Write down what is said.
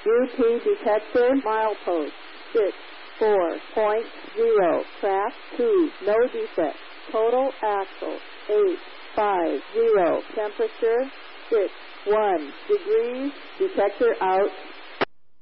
UT detector, milepost 64.0, track 2, no defect. Total axle 850, temperature 61 degrees, detector out.